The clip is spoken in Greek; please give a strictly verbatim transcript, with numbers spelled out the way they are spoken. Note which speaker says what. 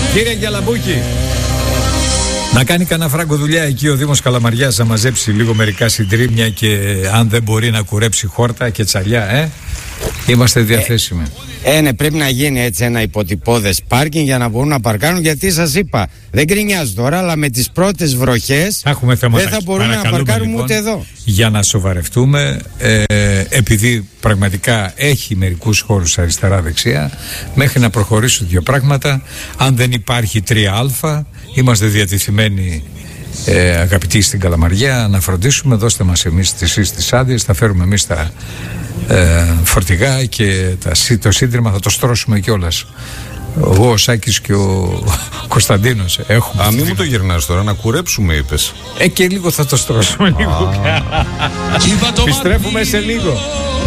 Speaker 1: Κύριε Γιαλαμπούκη, να κάνει κανένα φράγκο δουλειά εκεί ο Δήμος Καλαμαριάς, να μαζέψει λίγο μερικά συντρίμμια και αν δεν μπορεί να κουρέψει χόρτα και τσαλιά, ε, είμαστε διαθέσιμοι.
Speaker 2: Ε, ε, ναι, πρέπει να γίνει έτσι ένα υποτυπώδες πάρκινγκ για να μπορούν να παρκάρουν, γιατί σας είπα, δεν γκρινιάζω τώρα, αλλά με τις πρώτες βροχές δεν θα μπορούν να παρκάρουν λοιπόν, ούτε εδώ.
Speaker 1: Για να σοβαρευτούμε, ε, επειδή πραγματικά έχει μερικούς χώρους αριστερά-δεξιά, μέχρι να προχωρήσουν δύο πράγματα, αν δεν υπάρχει τρία α, είμαστε διατεθειμένοι, ε, αγαπητοί στην Καλαμαριά, να φροντίσουμε. Δώστε μας εμείς τις, τις άδειες, θα φέρουμε εμείς τα ε, φορτηγά και τα, το σύντριμα θα το στρώσουμε κιόλας. Εγώ, ο Σάκης και ο Κωνσταντίνος έχουμε.
Speaker 3: Α, μη μου το γυρνάς τώρα, να κουρέψουμε είπες.
Speaker 1: Ε, και λίγο θα το στρώσουμε λίγο. Επιστρέφουμε σε λίγο.